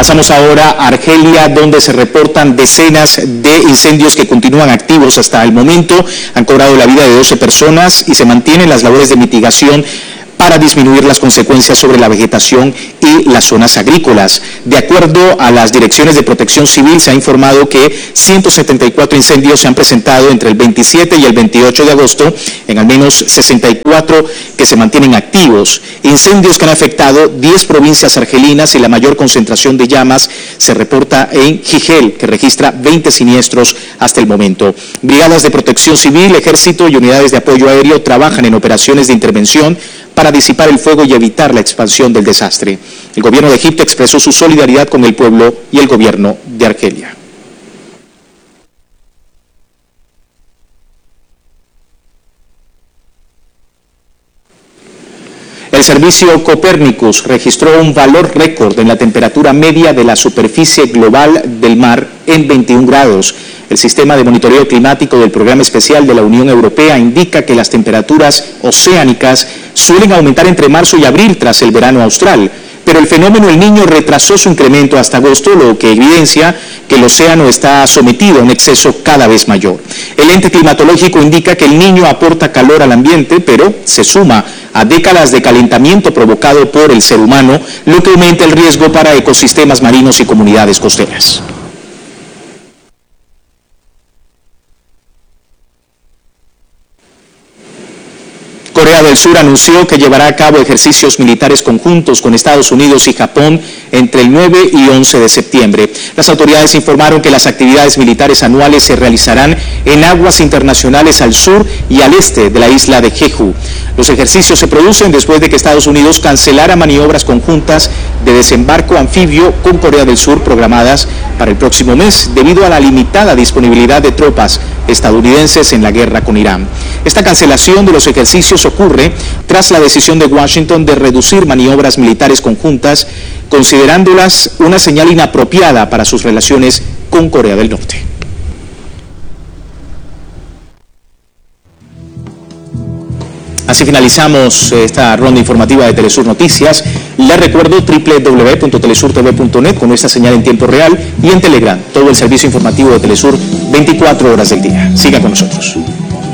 Pasamos ahora a Argelia, donde se reportan decenas de incendios que continúan activos hasta el momento. Han cobrado la vida de 12 personas y se mantienen las labores de mitigación para disminuir las consecuencias sobre la vegetación y las zonas agrícolas. De acuerdo a las direcciones de protección civil, se ha informado que 174 incendios se han presentado entre el 27 y el 28 de agosto, en al menos 64 que se mantienen activos. Incendios que han afectado 10 provincias argelinas y la mayor concentración de llamas se reporta en Jijel, que registra 20 siniestros hasta el momento. Brigadas de protección civil, ejército y unidades de apoyo aéreo trabajan en operaciones de intervención para disipar el fuego y evitar la expansión del desastre. El gobierno de Egipto expresó su solidaridad con el pueblo y el gobierno de Argelia. El servicio Copernicus registró un valor récord en la temperatura media de la superficie global del mar en 21 grados. El sistema de monitoreo climático del Programa Especial de la Unión Europea indica que las temperaturas oceánicas suelen aumentar entre marzo y abril tras el verano austral, pero el fenómeno El Niño retrasó su incremento hasta agosto, lo que evidencia que el océano está sometido a un exceso cada vez mayor. El ente climatológico indica que El Niño aporta calor al ambiente, pero se suma a décadas de calentamiento provocado por el ser humano, lo que aumenta el riesgo para ecosistemas marinos y comunidades costeras. Corea del Sur anunció que llevará a cabo ejercicios militares conjuntos con Estados Unidos y Japón entre el 9 y 11 de septiembre. Las autoridades informaron que las actividades militares anuales se realizarán en aguas internacionales al sur y al este de la isla de Jeju. Los ejercicios se producen después de que Estados Unidos cancelara maniobras conjuntas de desembarco anfibio con Corea del Sur programadas para el próximo mes debido a la limitada disponibilidad de tropas estadounidenses en la guerra con Irán. Esta cancelación de los ejercicios ocurre tras la decisión de Washington de reducir maniobras militares conjuntas, considerándolas una señal inapropiada para sus relaciones con Corea del Norte. Así finalizamos esta ronda informativa de Telesur Noticias. Les recuerdo www.telesurtv.net con nuestra señal en tiempo real y en Telegram, todo el servicio informativo de Telesur 24 horas del día. Siga con nosotros.